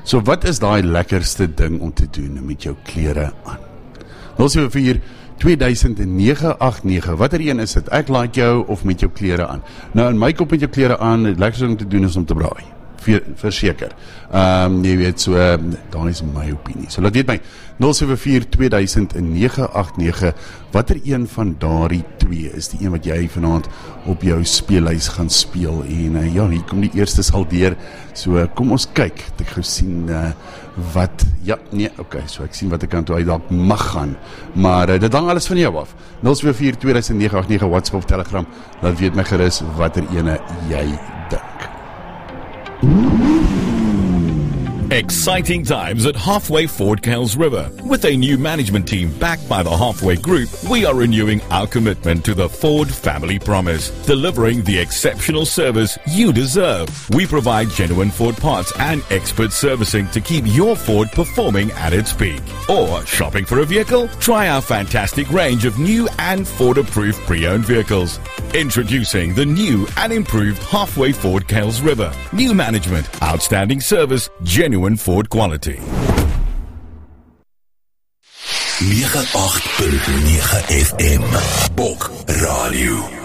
So wat is daai lekkerste ding om te doen met jou klere aan? 074-2009-89, watter een is dit? Ek like jou of met jou klere aan? Nou in my kop met jou klere aan, het lekkerste ding om te doen is om te braai. Verseker. Jy weet, so, daar is my opinie. So laat weet my, 074-2009-89, watter een van daardie twee is die een wat jy vanaand op jou speellys gaan speel? En ja, hier kom die eerste sal deur. So kom ons kyk, ek gou sien wat, ja, nee, okay, so ek sien wat ek kan toe uit dalk mag gaan, maar dit hang alles van jou af. 074-2009-89, WhatsApp of Telegram, laat weet my gerus watter ene jy dink. Exciting times at Halfway Ford Kells River. With a new management team backed by the Halfway Group, we are renewing our commitment to the Ford family promise, delivering the exceptional service you deserve. We provide genuine Ford parts and expert servicing to keep your Ford performing at its peak. Or shopping for a vehicle? Try our fantastic range of new and Ford-approved pre-owned vehicles. Introducing the new and improved Halfway Ford Kells River. New management, outstanding service, genuine Ford quality. 98.9 FM Bok Radio.